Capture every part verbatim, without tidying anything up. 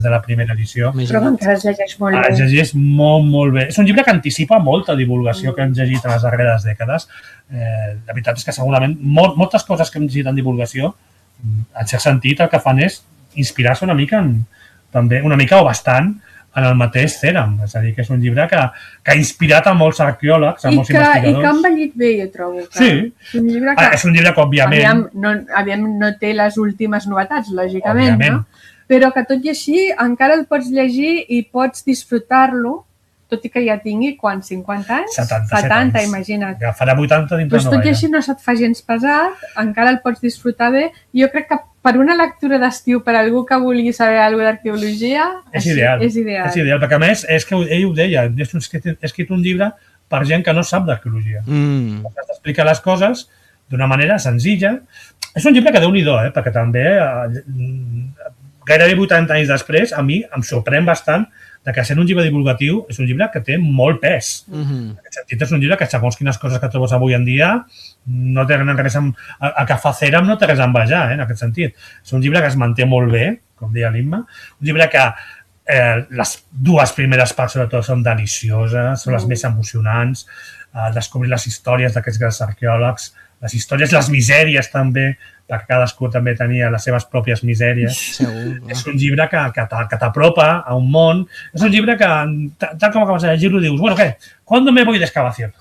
de la primera edició. Però encara es llegeix molt bé. Es llegeix molt, molt bé. És un llibre que anticipa molta divulgació que hem llegit en les darreres dècades. Eh, la veritat és que segurament molt, moltes coses que hem llegit en divulgació, en cert sentit, el que fan és inspirar-se una mica, en, també, una mica o bastant, en el mateix Ceram. És a dir, que és un llibre que, que ha inspirat a molts arqueòlegs, a I molts que, investigadors. I que ha envellit bé, jo trobo. Que Sí. És un llibre que, Ah, és un llibre que, òbviament... Aviam, no, aviam, no té les últimes novetats, lògicament, òbviament. no? Però que tot i així encara el pots llegir i pots disfrutar-lo, tot i que ja tingui, quan, cinquanta anys? setanta-set setanta, anys. imagina't. Ja farà vuitanta dintre Pues no tot i gaire. així no se't fa gens pesat, encara el pots disfrutar bé. Jo crec que per una lectura d'estiu, per algú que vulgui saber alguna cosa d'arqueologia, És ideal. és ideal. És ideal, perquè a més, és que ell ho deia, he escrit, he escrit un llibre per gent que no sap d'arqueologia. Mm. T'explica les coses d'una manera senzilla. És un llibre que déu-n'hi-do, eh? Perquè també eh, gairebé vuitanta anys després, a mi em sorprèn bastant de que sent un llibre divulgatiu és un llibre que té molt pes. Mm-hmm. En aquest sentit, és un llibre que segons quines coses que trobes avui en dia no té res amb... El que fa Ceram no té res a envejar, eh, en aquest sentit. És un llibre que es manté molt bé, com deia l'Imma. Un llibre que eh, les dues primeres parts, sobretot, són delicioses, són les més emocionants. Eh, descobrir les històries d'aquests grans arqueòlegs, les històries, les misèries també, perquè cadascú també tenia les seves pròpies misèries. Segur. És un llibre que, que t'a- que t'apropa a un món. És un llibre que, ta- tal com acabes de llegir-lo, dius, bueno, què? ¿Cuándo me voy de excavación?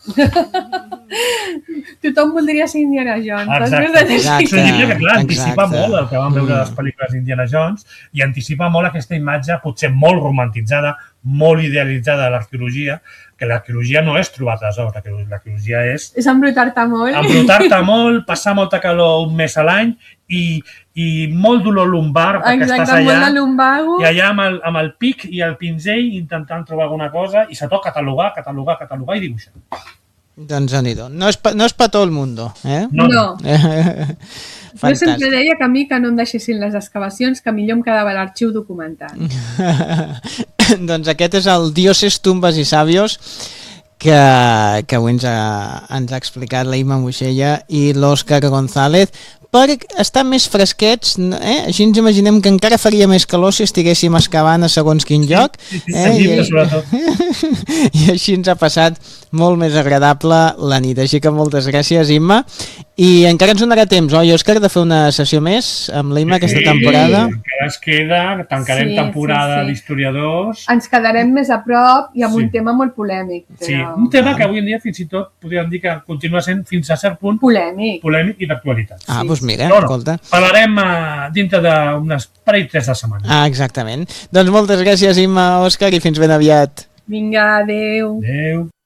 Tothom voldria ser Indiana Jones. Exacte. després de llegir. És un llibre que, clar, anticipa Exacte. molt el que vam veure a les Mm. pel·lícules d'Indiana Jones i anticipa molt aquesta imatge, potser molt romantitzada, molt idealitzada de l'arqueologia, que l'arqueologia no és trobar tresors, l'arqueolo- l'arqueologia és És embrutar-te molt. embrutar-te molt, passar molta calor un mes a l'any i, i molt dolor lumbar perquè Exacte, estàs molt allà de lumbago. i allà amb el, amb el pic i el pinzell intentant trobar alguna cosa i sobretot catalogar, catalogar, catalogar i dibuixar. Doncs déu-n'hi-do. No és, pa, no és pa tot el mundo, eh? No, No. Jo Fantàstic. sempre deia que a mi que no em deixessin les excavacions, que millor em quedava l'arxiu documentat. Doncs aquest és el Dioses, Tumbes i Sabios que, que avui ens ha, ens ha explicat la Imma Moixella i l'Òscar González, per estar més fresquets, eh? Així ens imaginem que encara faria més calor si estiguéssim excavant a segons quin lloc, sí, sí, eh? llibre, I, sobretot. i així ens ha passat molt més agradable la nit, així que moltes gràcies, Imma, i encara ens donarà temps, oi, Òscar, de fer una sessió més amb la Imma aquesta temporada? Encara es queda, tancarem Sí, temporada sí, sí. d'historiadors. Ens quedarem més a prop i amb Sí. un tema molt polèmic. Però... Sí, un tema que avui en dia fins i tot podríem dir que continua sent fins a cert punt polèmic. polèmic i d'actualitat. Ah, Sí. doncs mira, No, no, escolta. parlarem uh, dintre d'unes parell tres de setmana. Ah, exactament. Doncs moltes gràcies, Imma, Òscar, i fins ben aviat. Vinga, adeu. Adéu.